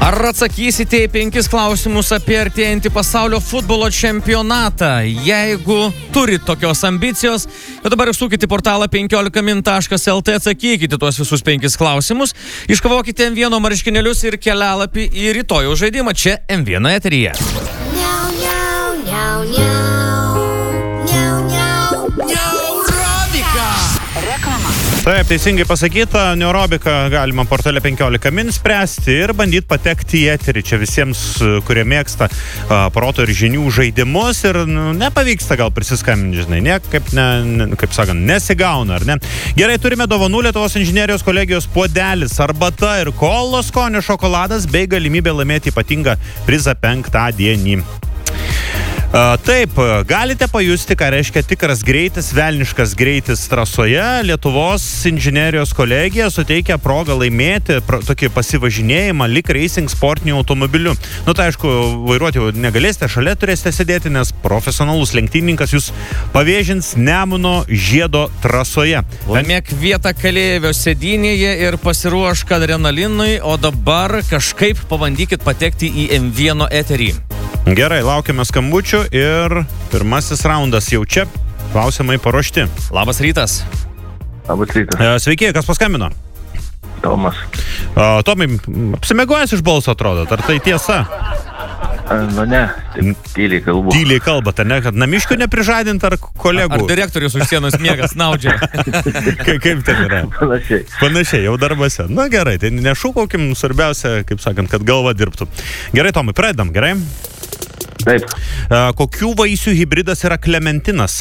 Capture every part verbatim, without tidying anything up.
Ar atsakysite į penkis klausimus apie artėjantį pasaulio futbolo čempionatą? Jeigu turit tokios ambicijos, jau dabar užsukite portalą penkiolika min taškas lt, atsakykite tuos visus penkis klausimus, iškavokite em vieno marškinėlius ir kelialapį į rytojaus žaidimą čia em vieno eteryje. Miau, miau, miau, miau. Miau, miau, Neurobika! Reklama. Taip, teisingai pasakyta, neurobiką galima portale penkiolika min spręsti ir bandyti patekti į eterį. Čia visiems, kurie mėgsta uh, proto ir žinių žaidimus ir nu, nepavyksta gal prisiskambinti, žinai, ne, kaip, ne, ne, kaip sakant, nesigauna, ar ne? Gerai, turime dovanų Lietuvos inžinerijos kolegijos puodelis, arbata ir kolo skonio šokoladas bei galimybė laimėti ypatingą prizą penktadienį. Uh, taip, galite pajusti, ką reiškia tikras greitis, velniškas greitis trasoje. Lietuvos inžinerijos kolegija suteikia progą laimėti pro, tokį pasivažinėjimą lik racing sportiniu automobiliu. Nu, tai aišku, vairuoti jau negalėsite, šalia turėsite sėdėti, nes profesionalus lenktynininkas jūs pavėžins Nemuno žiedo trasoje. Laimėk vietą kalėjevio sėdynėje ir pasiruošk adrenalinui, o dabar kažkaip pabandykit patekti į em vieno eterį. Gerai, laukiame skambučių ir pirmasis raundas jau čia. Klausimai paruošti. Labas rytas. Labas rytas. E, sveiki, kas paskambino? Tomas. E, Tomai, apsimegojęs iš balso atrodo, ar tai tiesa? A, nu ne, taip tyliai kalbu. Tyliai kalbate, ne, kad namiškių neprižadint ar kolegų? Ar direktorius už sienos miegas snaudžia? Ka, kaip ten yra? Panašiai. Panašiai, jau darbose. Na gerai, tai nešūkaukim, svarbiausia, kaip sakant, kad galva dirbtų. Gerai, Tomai, pradedam, gerai? Taip. E, kokių vaisių hybridas yra klementinas?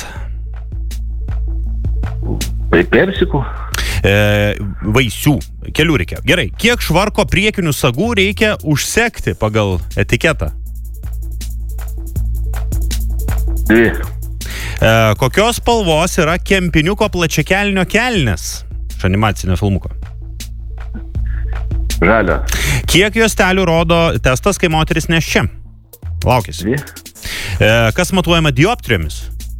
Tai persikų. E, vaisių. Kelių reikia. Gerai. Kiek švarko priekinių sagų reikia užsekti pagal etiketą? Dvi. E, kokios spalvos yra kempiniuko plačiakelnio kelnės? Iš animacinio filmuko. Žalio. Kiek juostelių rodo testas, kai moteris neščia? Laukis. Dvi. E, kas matuojama dioptrijomis?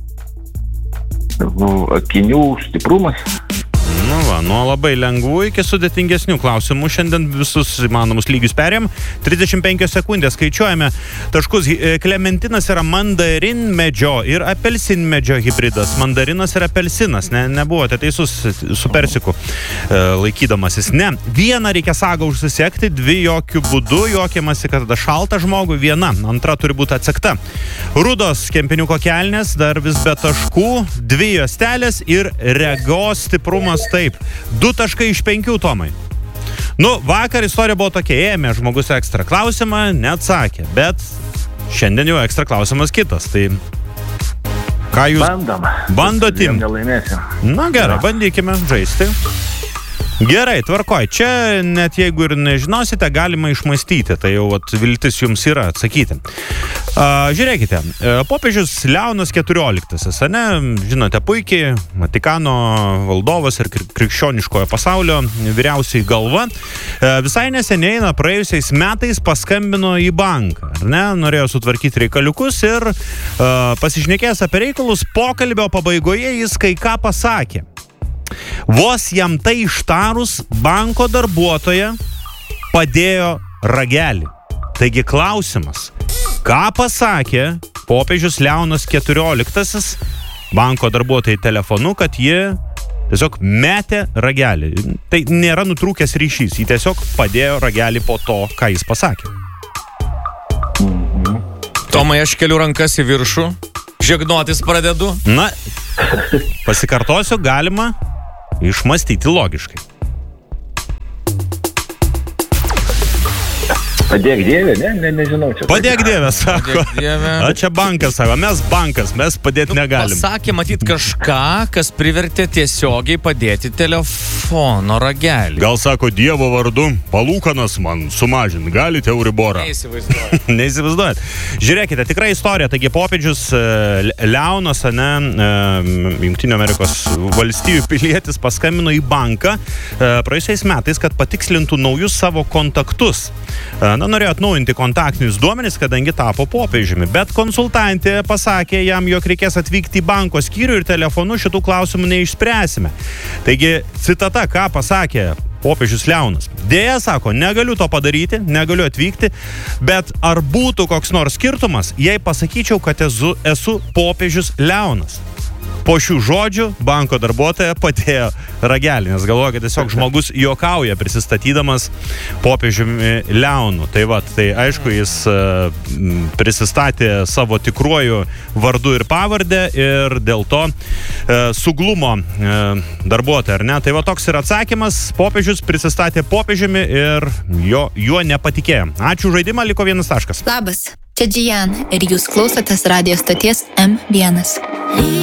Nu, akinių stiprumas. Nu va, nuo labai lengvų iki sudėtingesnių klausimų. Šiandien visus įmanomus lygius perėm. trisdešimt penkios sekundės skaičiuojame taškus. Klementinas yra mandarinmedžio ir apelsinmedžio hybridas. Mandarinas ir apelsinas. Ne, nebuvote teisus su persiku e, laikydamasis. Ne. Vieną reikia sagą užsisekti, dvi jokių būdų. Juokiamasi, kad tada šalta žmogui. Viena. Antra turi būti atsekta. Rudos kempiniuko kelnės, dar vis be taškų. Dvi juostelės ir regos stiprumas. Taip, du taškai iš penkių, Tomai. Nu, vakar istorija buvo tokia, ėmė žmogus ekstra klausimą, neatsakė, bet šiandien jau ekstra klausimas kitas, tai ką jūs Bandom. bandot Jiem imti? nelaimėsim. Na gerai, bandykime žaisti. Gerai, tvarkoj, čia net jeigu ir nežinosite, galima išmąstyti, tai jau vat, viltis jums yra atsakyti. Uh, žiūrėkite, uh, popiežius Leonas keturioliktasis, ne, žinote puikiai, Vatikano valdovas ir krikščioniškojo pasaulio vyriausiai galva, uh, visai neseniai, na, praėjusiais metais paskambino į banką, ar ne, norėjo sutvarkyti reikaliukus ir uh, pasišnekėjęs apie reikalus, pokalbio pabaigoje jis kai ką pasakė. Vos jam tai ištarus, banko darbuotoja padėjo ragelį. Taigi klausimas, ką pasakė popiežius Leonas keturioliktasis banko darbuotojai telefonu, kad jie tiesiog metė ragelį. Tai nėra nutrūkęs ryšys, jį tiesiog padėjo ragelį po to, ką jis pasakė. Tomai, aš keliu rankas į viršų, žegnotis pradedu. Na, pasikartosiu, galima išmąstyti logiškai. Padėk Dieve, ne, ne, nežinau. Čia Padėk Dieve, sako. Padėk Dieve. A čia bankas, sako. Mes bankas, mes padėti negalim. Pasakė, matyt, kažką, kas privertė tiesiogiai padėti telefono ragelį. Gal sako, Dievo vardu, palūkanas man sumažint, galite Euriborą. Neįsivaizduoju. Neįsivaizduojat. Žiūrėkite, tikra istorija. Taigi popiežius Leonas, ne, Jungtinių Amerikos valstijų pilietis paskambino į banką praėjusiais metais, kad patikslintų naujus savo kontaktus. Na, norėjo atnaujinti kontaktinius duomenis, kadangi tapo popiežiumi, bet konsultantė pasakė jam, jog reikės atvykti į banko skyrių ir telefonu šitų klausimų neišspręsime. Taigi, citata, ką pasakė popiežius Leonas. Dėja, sako, negaliu to padaryti, negaliu atvykti, bet ar būtų koks nors skirtumas, jei pasakyčiau, kad esu, esu popiežius Leonas? Po šių žodžių banko darbuotoja padėjo ragelį, nes galvoja, kad tiesiog žmogus juokauja prisistatydamas popiežiumi Leonu. Tai va, tai aišku, jis uh, prisistatė savo tikruoju vardu ir pavardę ir dėl to uh, suglumo uh, darbuotoja, ar ne? Tai va, toks yra atsakymas, popiežius prisistatė popiežiumi ir jo, juo nepatikėjo. Ačiū žaidimą, liko vienas taškas. Labas, čia Džijan ir jūs klausotės radio stoties M vienas.